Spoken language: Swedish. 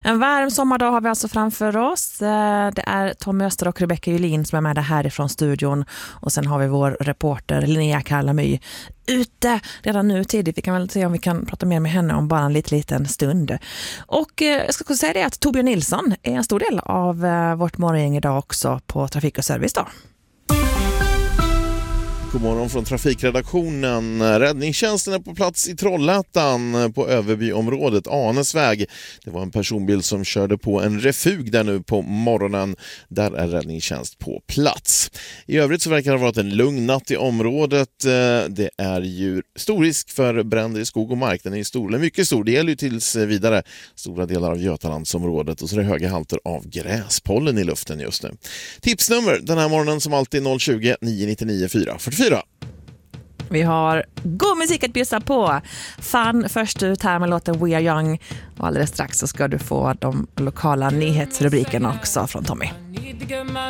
En varm sommardag har vi alltså framför oss. Det är Tommy Öster och Rebecca Julin som är med härifrån studion. Och sen har vi vår reporter Linnea Karlamy ute redan nu tidigt. Vi kan väl se om vi kan prata mer med henne om bara en liten stund. Och jag ska säga det att Torbjörn Nilsson är en stor del av vårt morgongäng idag också på Trafik och Service då. God morgon från trafikredaktionen. Räddningstjänsten är på plats i Trollhättan på Överbyområdet, Arnäsväg. Det var en personbil som körde på en refug där nu på morgonen. Där är räddningstjänst på plats. I övrigt så verkar det ha varit en lugn natt i området. Det är ju stor risk för bränder i skog och mark. Den är stor, mycket stor. Det gäller ju tills vidare stora delar av Götalandsområdet. Och så är det höga halter av gräspollen i luften just nu. Tipsnummer den här morgonen som alltid 020 999 444. Vi har god musik att bjussa på. Fan först ut här med låten We Are Young. Och alldeles strax så ska du få de lokala nyhetsrubrikerna också från Tommy.